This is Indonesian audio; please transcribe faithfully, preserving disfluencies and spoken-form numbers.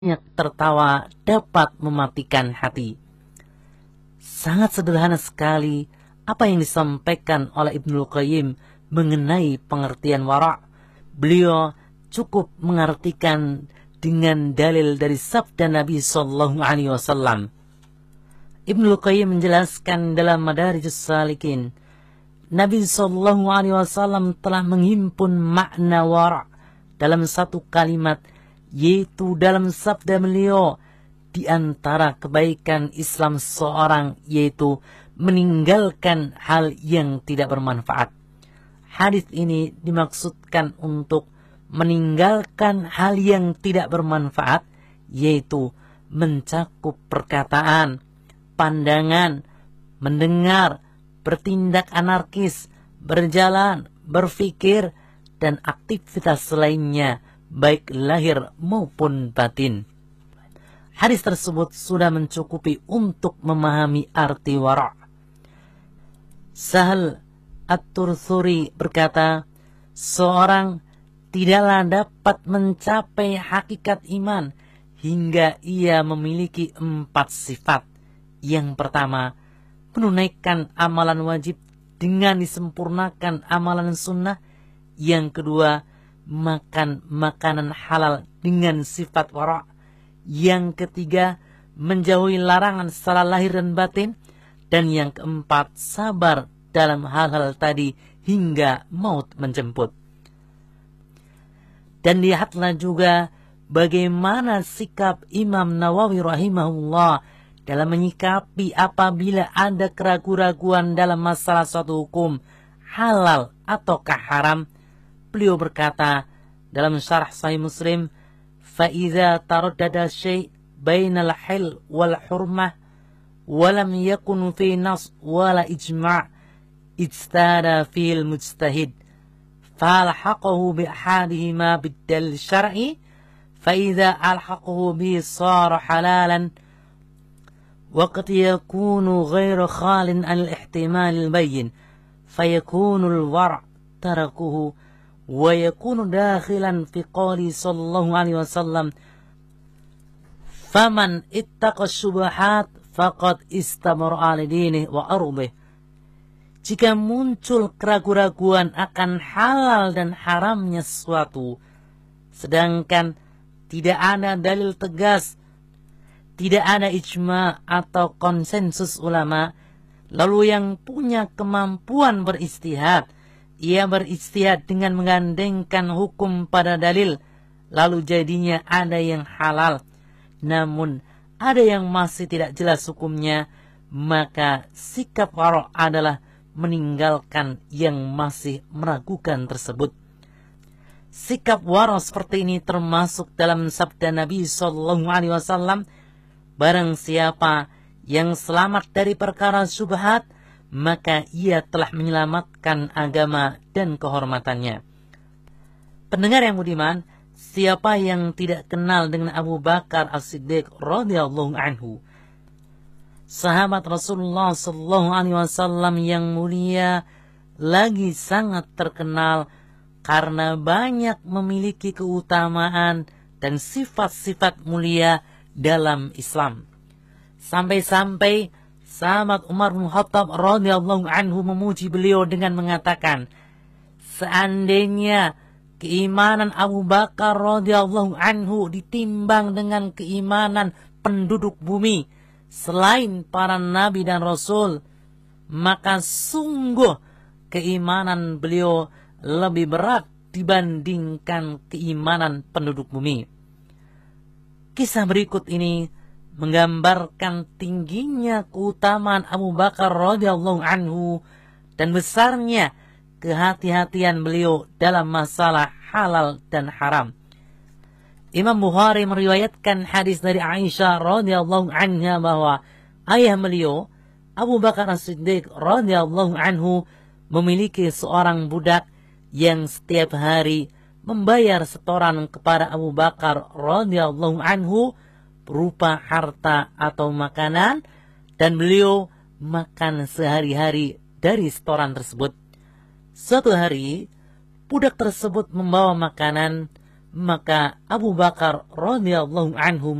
tertawa dapat mematikan hati. Sangat sederhana sekali apa yang disampaikan oleh Ibnul Qayyim mengenai pengertian wara'. Beliau cukup mengartikan dengan dalil dari sabda Nabi Sallallahu Alaihi Wasallam. Ibnul Qayyim menjelaskan dalam Madarijus Salikin, Nabi Sallallahu Alaihi Wasallam telah menghimpun makna wara' dalam satu kalimat, yaitu dalam sabda beliau, di antara kebaikan Islam seorang yaitu meninggalkan hal yang tidak bermanfaat. Hadis ini dimaksudkan untuk meninggalkan hal yang tidak bermanfaat, yaitu mencakup perkataan, pandangan, mendengar, bertindak anarkis, berjalan, berpikir, dan aktivitas lainnya, baik lahir maupun batin. Hadis tersebut sudah mencukupi untuk memahami arti wara'. Sahal At-Turthuri berkata, seorang tidaklah dapat mencapai hakikat iman hingga ia memiliki empat sifat. Yang pertama, menunaikan amalan wajib dengan disempurnakan amalan sunnah. Yang kedua, makan makanan halal dengan sifat wara'. Yang ketiga, menjauhi larangan secara lahir dan batin. Dan yang keempat, sabar dalam hal-hal tadi hingga maut menjemput. Dan lihatlah juga bagaimana sikap Imam Nawawi rahimahullah dalam menyikapi apabila ada keraguan-raguan dalam masalah suatu hukum halal ataukah haram. Beliau berkata dalam syarah Sahih Muslim, فَإِذَا تَرَدَّدَ الشَّيْء بَيْنَ الْحِلِّ وَالْحُرْمَةِ وَلَمْ يَكُنْ فِي نَصٍّ وَلَا إِجْمَاعٍ اجْتَهَدَ فِيهِ الْمُجْتَهِدُ فَأَلْحَقَهُ بِأَحَدِهِمَا بِالدَّلِيلِ الشَّرْعِيِّ فَإِذَا أَلْحَقَهُ بِهِ صَارَ حَلَالًا وَقَدْ يَكُونُ غَيْرَ خَالٍ عَنِ الِاحْتِمَالِ الْبَيِّنِ فَيَكُونُ الْوَرْعُ تَرَكُهُ وَيَكُونُ دَاخِلًا فِي قَوْلِهِ صَلَّى اللَّهُ عَلَيْهِ وَسَلَّمَ فَمَنْ اتَّقَى الشُّبُهَاتِ فَقَدْ اسْتَبْرَأَ لِدِينِهِ وَعِرْضِهِ. Jika muncul keraguan-raguan akan halal dan haramnya sesuatu, sedangkan tidak ada dalil tegas, tidak ada ijma atau konsensus ulama, lalu yang punya kemampuan beristihad, ia beristihad dengan menggandengkan hukum pada dalil, lalu jadinya ada yang halal, namun ada yang masih tidak jelas hukumnya, maka sikap wara' adalah meninggalkan yang masih meragukan tersebut. Sikap wara' seperti ini termasuk dalam sabda Nabi Sallallahu Alaihi Wasallam, barang siapa yang selamat dari perkara syubhat, maka ia telah menyelamatkan agama dan kehormatannya. Pendengar yang budiman, siapa yang tidak kenal dengan Abu Bakar As-Siddiq radhiyallahu anhu, sahabat Rasulullah sallallahu alaihi wasallam yang mulia, lagi sangat terkenal karena banyak memiliki keutamaan dan sifat-sifat mulia dalam Islam. Sampai-sampai sahabat Umar bin Khattab radhiyallahu anhu memuji beliau dengan mengatakan, seandainya keimanan Abu Bakar radhiyallahu anhu ditimbang dengan keimanan penduduk bumi selain para nabi dan rasul, maka sungguh keimanan beliau lebih berat dibandingkan keimanan penduduk bumi. Kisah berikut ini menggambarkan tingginya keutamaan Abu Bakar radhiyallahu anhu dan besarnya kehati-hatian beliau dalam masalah halal dan haram. Imam Bukhari meriwayatkan hadis dari Aisyah radhiyallahu anha bahwa ayah beliau Abu Bakar As-Siddiq radhiyallahu anhu memiliki seorang budak yang setiap hari membayar setoran kepada Abu Bakar radhiyallahu anhu berupa harta atau makanan, dan beliau makan sehari-hari dari setoran tersebut. Suatu hari budak tersebut membawa makanan, Maka Abu Bakar radhiyallahu anhu